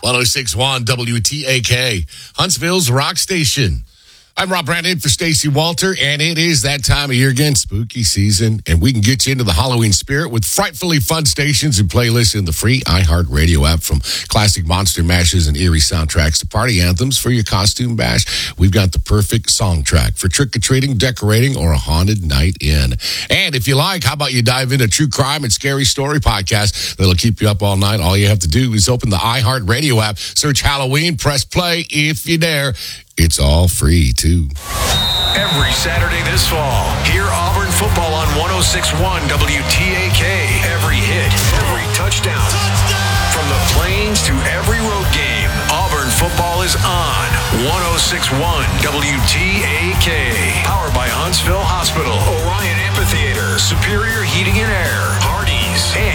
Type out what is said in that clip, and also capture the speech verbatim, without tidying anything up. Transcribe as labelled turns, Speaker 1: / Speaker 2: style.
Speaker 1: one oh six point one W T A K, Huntsville's Rock Station. I'm Rob Brandon for Stacey Walter, and it is that time of year again, spooky season, and we can get you into the Halloween spirit with frightfully fun stations and playlists in the free iHeartRadio app, from classic monster mashes and eerie soundtracks to party anthems for your costume bash. We've got the perfect song track for trick-or-treating, decorating, or a haunted night in. And if you like, how about you dive into true crime and scary story podcast that'll keep you up all night? All you have to do is open the iHeartRadio app, search Halloween, press play if you dare. It's all free, too.
Speaker 2: Every Saturday this fall, hear Auburn football on one oh six point one W T A K. Every hit, every touchdown. touchdown. From the plains to every road game, Auburn football is on one oh six point one W T A K. Powered by Huntsville Hospital, Orion Amphitheater, Superior Heating and Air, Hardee's, and